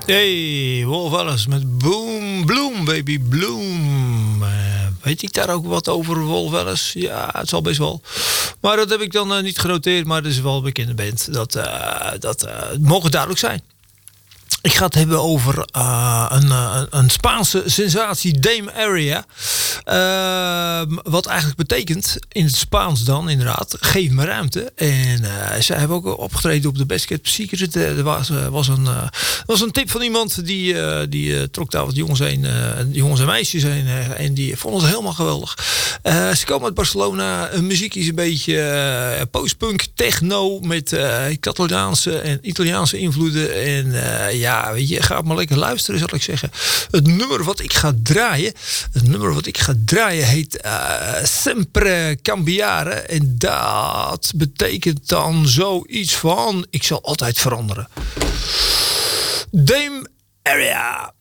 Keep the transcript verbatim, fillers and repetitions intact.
Hey, Wolf Alice met Boom, Bloom, baby, Bloom. Uh, weet ik daar ook wat over, Wolf Alice? Ja, het zal best wel. Maar dat heb ik dan uh, niet genoteerd, maar het is wel een bekende band. Dat, uh, dat uh, mogen duidelijk zijn. Ik ga het hebben over uh, een, uh, een Spaanse sensatie, Dame Area. Uh, wat eigenlijk betekent, in het Spaans dan inderdaad, geef me ruimte. En uh, zij hebben ook opgetreden op de Best Kept Secret. Er was, uh, was, een, uh, was een tip van iemand die, uh, die uh, trok daar wat jongens heen, uh, jongens en meisjes heen. Uh, en die vonden het helemaal geweldig. Uh, ze komen uit Barcelona. Hun muziek is een beetje uh, postpunk, techno met uh, Catalaanse en Italiaanse invloeden. En uh, ja. Ja, weet je, ga maar lekker luisteren, zal ik zeggen. Het nummer wat ik ga draaien, het nummer wat ik ga draaien heet uh, Sempre Cambiare. En dat betekent dan zoiets van, ik zal altijd veranderen. Dame Area.